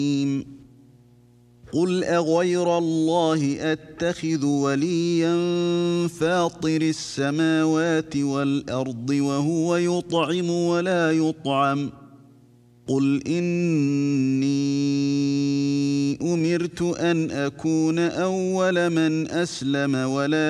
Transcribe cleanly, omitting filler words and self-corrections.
قل أغير الله أتخذ وليا فاطر السماوات والأرض وهو يطعم ولا يطعم قل إني أمرت أن أكون أول من أسلم ولا